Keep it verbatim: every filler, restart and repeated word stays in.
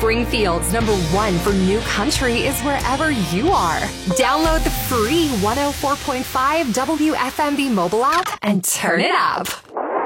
Springfield's number one for new country is wherever you are. Download the free one oh four point five W F M V mobile app and turn it up.